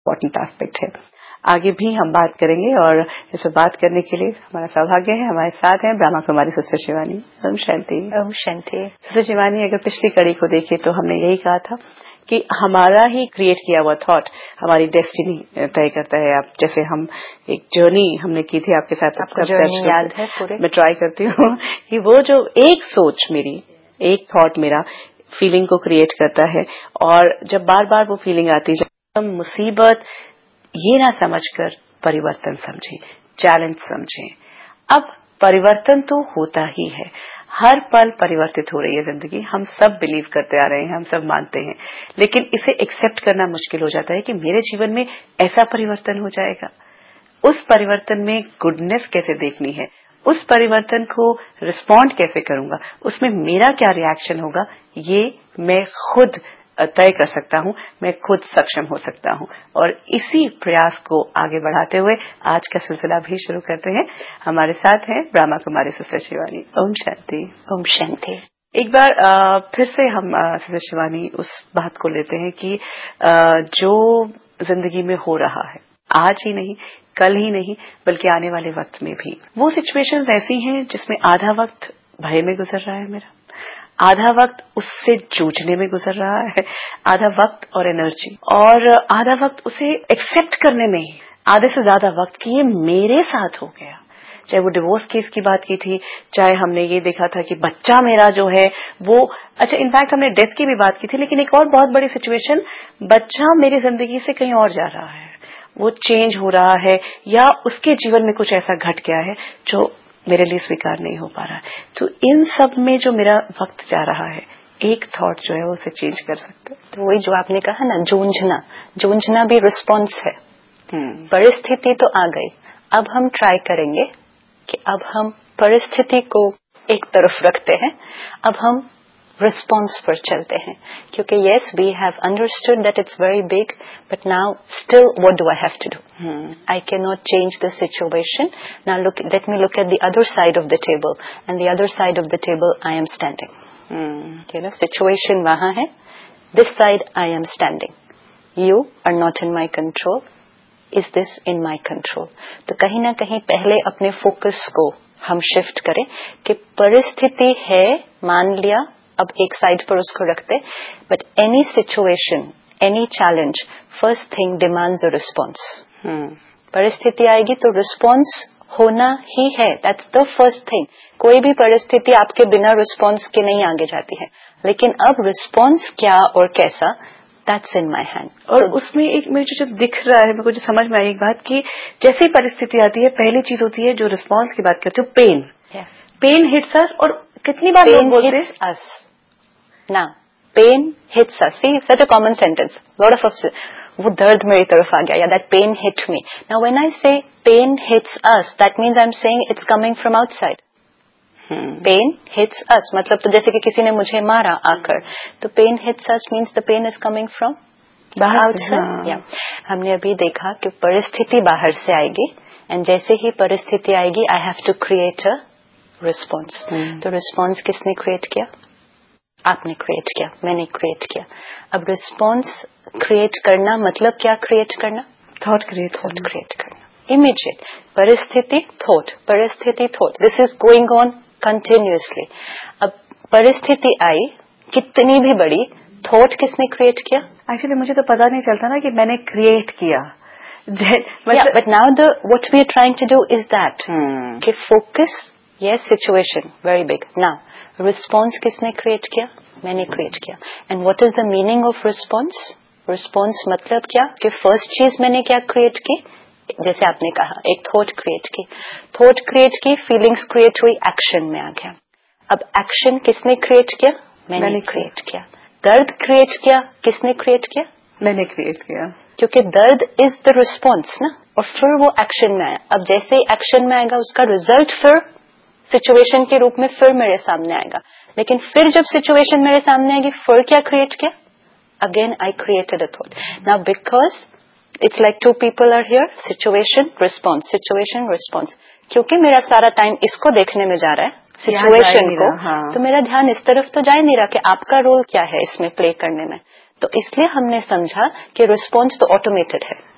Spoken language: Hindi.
इम्पोर्टेंट एस्पेक्ट है। आगे भी हम बात करेंगे और इस पर बात करने के लिए हमारा सौभाग्य है, हमारे साथ हैं ब्रह्मा कुमारी सिस्टर शिवानी। ओम शांति। ओम शांति। सिस्टर शिवानी, अगर पिछली कड़ी को देखें तो हमने यही कहा था कि हमारा ही क्रिएट किया हुआ थॉट हमारी डेस्टिनी तय करता है। आप जैसे हम एक जर्नी हमने की थी आपके साथ, आपको जर्नी याद है पूरे? मैं ट्राई करती हूँ कि वो जो एक सोच मेरी, एक थॉट मेरा फीलिंग को क्रिएट करता है, और जब बार बार वो फीलिंग आती है, जब हम मुसीबत ये ना समझकर परिवर्तन समझें, चैलेंज समझें। अब परिवर्तन तो होता ही है, हर पल परिवर्तित हो रही है जिंदगी, हम सब बिलीव करते आ रहे हैं, हम सब मानते हैं, लेकिन इसे एक्सेप्ट करना मुश्किल हो जाता है कि मेरे जीवन में ऐसा परिवर्तन हो जाएगा। उस परिवर्तन में गुडनेस कैसे देखनी है, उस परिवर्तन को रिस्पॉन्ड कैसे करूंगा, उसमें मेरा क्या रिएक्शन होगा, ये मैं खुद तय कर सकता हूं, मैं खुद सक्षम हो सकता हूं। और इसी प्रयास को आगे बढ़ाते हुए आज का सिलसिला भी शुरू करते हैं। हमारे साथ हैं ब्रह्मा कुमारी सिस्टर शिवानी। ओम शांति। ओम शांति। एक बार फिर से हम सिस्टर शिवानी उस बात को लेते हैं कि जो जिंदगी में हो रहा है, आज ही नहीं, कल ही नहीं, बल्कि आने वाले वक्त में भी वो सिचुएशंस ऐसी हैं जिसमें आधा वक्त भय में गुजर रहा है मेरा, आधा वक्त उससे जूझने में गुजर रहा है, आधा वक्त और एनर्जी, और आधा वक्त उसे एक्सेप्ट करने में ही, आधे से ज्यादा वक्त कि ये मेरे साथ हो गया। चाहे वो डिवोर्स केस की बात की थी, चाहे हमने ये देखा था कि बच्चा मेरा जो है वो, अच्छा इनफैक्ट हमने डेथ की भी बात की थी, लेकिन एक और बहुत बड़ी सिचुएशन, बच्चा मेरी जिंदगी से कहीं और जा रहा है, वो चेंज हो रहा है, या उसके जीवन में कुछ ऐसा घट गया है जो मेरे लिए स्वीकार नहीं हो पा रहा है। तो इन सब में जो मेरा वक्त जा रहा है, एक थॉट जो है वो उसे चेंज कर सकता है। तो वही जो आपने कहा ना, जूझना भी रिस्पॉन्स है। परिस्थिति तो आ गई, अब हम ट्राई करेंगे कि अब हम परिस्थिति को एक तरफ रखते हैं, अब हम रिस्पॉन्स पर चलते हैं, क्योंकि yes we have understood that it's very big, but now still what do I have to do? I can not change the situation. Now let me look at the other side of the table, and the other side of the table I am standing. Situation वहां है, this side I am standing. You are not in my control, is this in my control? तो कहीं ना कहीं पहले अपने फोकस को हम शिफ्ट करें कि परिस्थिति है, मान लिया, अब एक साइड पर उसको रखते, but any situation, any challenge, first thing demands a response. परिस्थिति आएगी तो रिस्पॉन्स होना ही है, दैट्स द फर्स्ट थिंग। कोई भी परिस्थिति आपके बिना रिस्पॉन्स के नहीं आगे जाती है, लेकिन अब रिस्पॉन्स क्या और कैसा, दैट्स इन माई हैंड। और तो उसमें एक मुझे जो दिख रहा है, मेरे को जो समझ में आई एक बात कि जैसे ही परिस्थिति आती है, पहली चीज होती है जो रिस्पॉन्स की बात करते हो, पेन। पेन हिट्स अस, और कितनी बार लोग बोलते हैं ना, pen hits us. C such a common sentence, lot of वो दर्द मेरी तरफ आ गया, या that pain hit me. Now when I से pen hits us, that means I am saying it's coming from outside. Pen hits अस मतलब तो जैसे कि किसी ने मुझे मारा आकर, तो pen hits us means the pen is coming from outside. या हमने अभी देखा कि परिस्थिति बाहर से आएगी, एंड जैसे ही परिस्थिति आएगी I have to create a response. तो रिस्पॉन्स किसने क्रिएट किया? आपने क्रिएट किया, मैंने क्रिएट किया। अब रिस्पॉन्स क्रिएट करना मतलब क्या? क्रिएट करना, थॉट क्रिएट करना, इमीडिएट। परिस्थिति थॉट, परिस्थिति thought, this is going on continuously. अब परिस्थिति आई, कितनी भी बड़ी, थॉट किसने क्रिएट किया? एक्चुअली मुझे तो पता नहीं चलता ना कि मैंने क्रिएट किया, but now the what we are trying to do is that कि focus, yes situation very big, now response किसने क्रिएट किया? मैंने क्रिएट किया। And what is the meaning of response? Response मतलब क्या कि फर्स्ट चीज मैंने क्या क्रिएट की, जैसे आपने कहा एक थॉट क्रिएट की, थॉट क्रिएट की, फीलिंग्स क्रिएट हुई, एक्शन में आ गया। अब एक्शन किसने क्रिएट किया? मैंने क्रिएट किया। दर्द क्रिएट किया, किसने क्रिएट किया? मैंने क्रिएट किया, क्योंकि दर्द इज द रिस्पॉन्स ना, और फिर वो एक्शन में आया। अब जैसे ही एक्शन में आएगा उसका रिजल्ट फिर सिचुएशन के रूप में फिर मेरे सामने आएगा, लेकिन फिर जब सिचुएशन मेरे सामने आएगी फिर क्या क्रिएट किया? Again I created a thought. Now because it's like to people are here, situation response, situation response. क्योंकि मेरा सारा टाइम इसको देखने में जा रहा है, सिचुएशन को, तो मेरा ध्यान इस तरफ तो जा ही नहीं रहा कि आपका रोल क्या है इसमें प्ले करने में। तो इसलिए हमने समझा कि रिस्पॉन्स तो ऑटोमेटेड है,